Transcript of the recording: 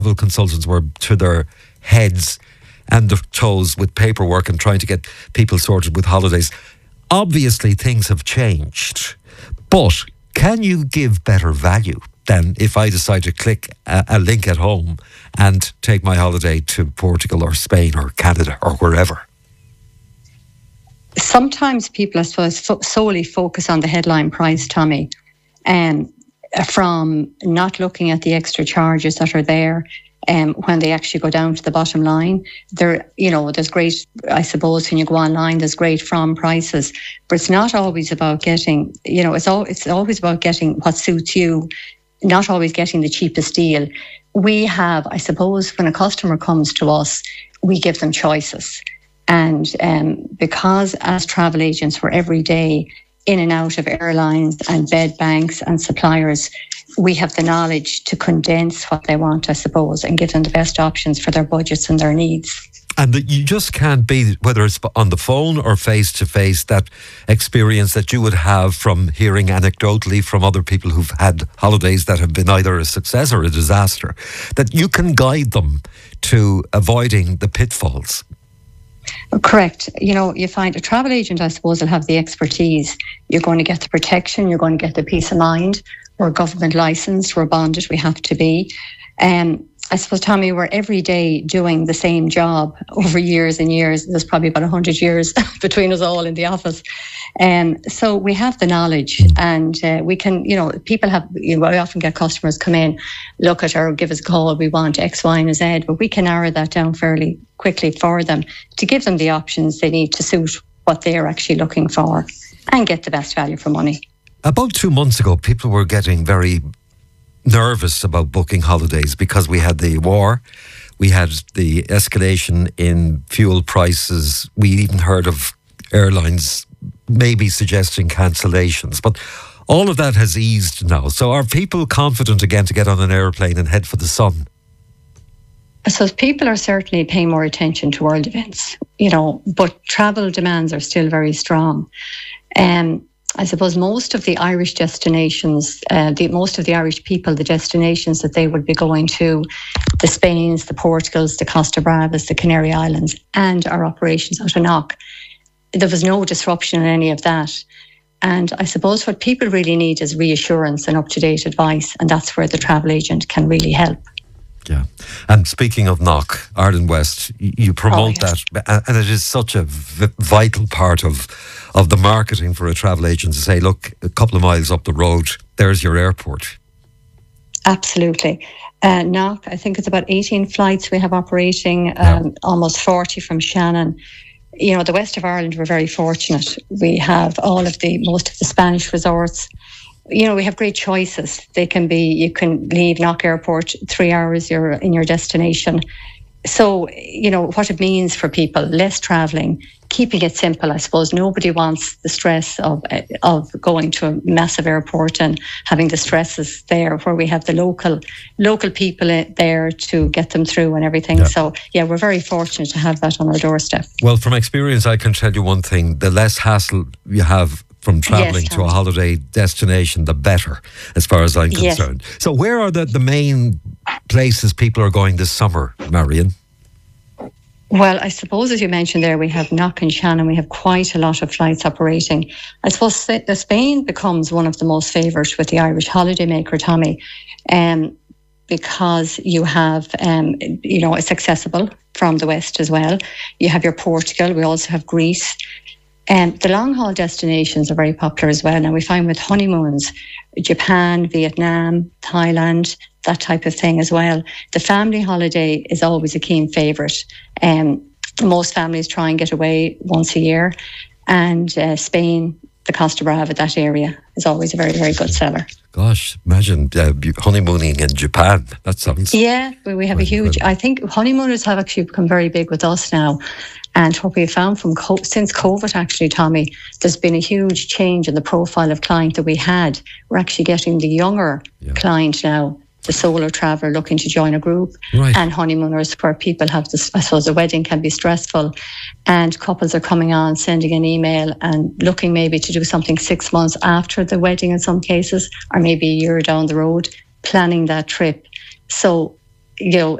travel consultants were to their heads and their toes with paperwork and trying to get people sorted with holidays. Obviously, things have changed. But can you give better value than if I decide to click a link at home and take my holiday to Portugal or Spain or Canada or wherever? Sometimes people, I suppose, solely focus on the headline price, Tommy, from not looking at the extra charges that are there. When they actually go down to the bottom line, there's great, I suppose, when you go online, there's great from prices, but it's not always about getting, it's always about getting what suits you, not always getting the cheapest deal. We have, I suppose, when a customer comes to us, we give them choices. And because as travel agents, we're every day in and out of airlines and bed banks and suppliers, we have the knowledge to condense what they want, I suppose, and give them the best options for their budgets and their needs. And that you just can't be, whether it's on the phone or face to face, that experience that you would have from hearing anecdotally from other people who've had holidays that have been either a success or a disaster, that you can guide them to avoiding the pitfalls. Correct. You find a travel agent, I suppose, will have the expertise. You're going to get the protection, you're going to get the peace of mind. We're government licensed, we're bonded, we have to be. I suppose, Tommy, we're every day doing the same job over years and years. There's probably about 100 years between us all in the office. So we have the knowledge, and we can, people have, I often get customers come in, look at or give us a call, we want X, Y, and Z, but we can narrow that down fairly quickly for them to give them the options they need to suit what they're actually looking for and get the best value for money. About 2 months ago, people were getting very nervous about booking holidays because we had the war, we had the escalation in fuel prices, we even heard of airlines maybe suggesting cancellations, but all of that has eased now. So are people confident again to get on an airplane and head for the sun? So people are certainly paying more attention to world events, but travel demands are still very strong. I suppose most of the Irish destinations, most of the Irish people, the destinations that they would be going to, the Spains, the Portugals, the Costa Bravas, the Canary Islands, and our operations out of Knock, there was no disruption in any of that. And I suppose what people really need is reassurance and up-to-date advice, and that's where the travel agent can really help. Yeah. And speaking of Knock, Ireland West, you promote that, and it is such a vital part of the marketing for a travel agent to say, look, a couple of miles up the road, there's your airport. Absolutely. Knock, I think it's about 18 flights we have operating, almost 40 from Shannon. The west of Ireland, we're very fortunate. We have most of the Spanish resorts. We have great choices. You can leave Knock Airport 3 hours, you're in your destination. So, what it means for people, less travelling, keeping it simple, I suppose. Nobody wants the stress of going to a massive airport and having the stresses there, where we have the local people there to get them through and everything. Yeah. So, we're very fortunate to have that on our doorstep. Well, from experience, I can tell you one thing, the less hassle you have from travelling to a holiday destination, the better, as far as I'm concerned. Yes. So where are the main places people are going this summer, Marion? Well, I suppose, as you mentioned there, we have Knock and Shannon. We have quite a lot of flights operating. I suppose Spain becomes one of the most favoured with the Irish holidaymaker, Tommy, because you have, it's accessible from the west as well. You have your Portugal. We also have Greece. The long-haul destinations are very popular as well. Now, we find with honeymoons, Japan, Vietnam, Thailand, that type of thing as well. The family holiday is always a keen favourite. Most families try and get away once a year. And Spain, the Costa Brava, that area is always a very, very good seller. Gosh, imagine honeymooning in Japan. That sounds... Yeah, we have a huge... I think honeymooners have actually become very big with us now. And what we found since COVID, actually, Tommy, there's been a huge change in the profile of client that we had. We're actually getting the younger client now, the solo traveller looking to join a group, and honeymooners where people have this, I suppose the wedding can be stressful, and couples are coming on, sending an email and looking maybe to do something 6 months after the wedding in some cases, or maybe a year down the road, planning that trip. So, you know,